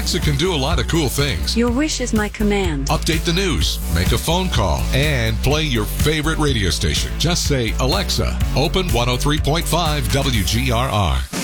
Alexa can do a lot of cool things. Your wish is my command. Update the news, make a phone call, and play your favorite radio station. Just say, Alexa, open 103.5 WGRR.